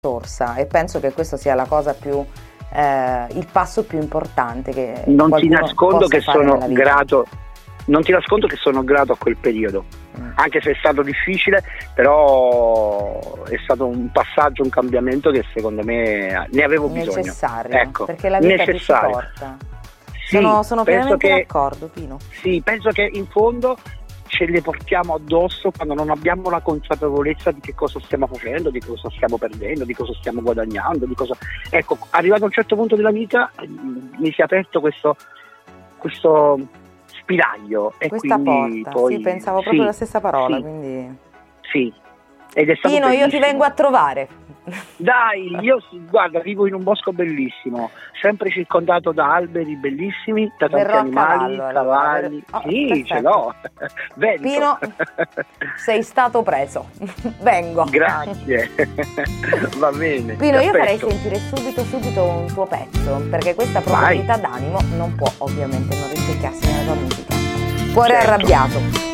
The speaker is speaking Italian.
corsa, e penso che questo sia la cosa più il passo più importante che non ti qualcuno nascondo possa che fare sono nella vita. grato non ti nascondo che sono grato a quel periodo, anche se è stato difficile, però è stato un passaggio, un cambiamento che secondo me ne avevo bisogno. Necessario, Ecco, perché la vita ti ci necessario. porta. Sì, Sono pienamente d'accordo, Pino. Sì, penso che in fondo ce le portiamo addosso quando non abbiamo la consapevolezza di che cosa stiamo facendo, di cosa stiamo perdendo, di cosa stiamo guadagnando, di cosa... Ecco, arrivato a un certo punto della vita mi si è aperto questo spiraglio e Questa quindi porta, poi... sì, pensavo proprio sì, la stessa parola, sì, quindi... sì. Ed è stato Pino, io ti bellissimo. vengo a trovare. Dai, guarda, vivo in un bosco bellissimo, sempre circondato da alberi bellissimi, da tanti Verrò a animali, cavallo, cavalli. allora. Sì, Perfetto. ce l'ho. Vento. Pino, sei stato preso. Vengo. Grazie. Va bene. Pino, ti io farei aspetto. sentire subito un tuo pezzo, perché questa profondità d'animo non può ovviamente non rispecchiarsi nella tua musica. Cuore Certo. arrabbiato.